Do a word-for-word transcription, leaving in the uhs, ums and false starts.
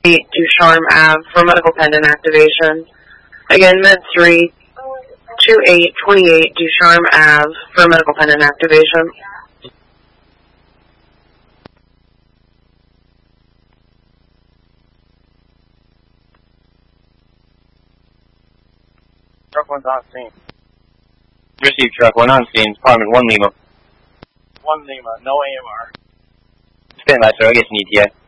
twenty-eight Ducharme Avenue for medical pendant activation. Again, Med three, twenty-eight twenty-eight Ducharme Avenue for medical pendant activation. Truck one's on scene. Received truck one on scene, Department one Lima. One Lima, no A M R. Stand by, sir, I'll get an E T A.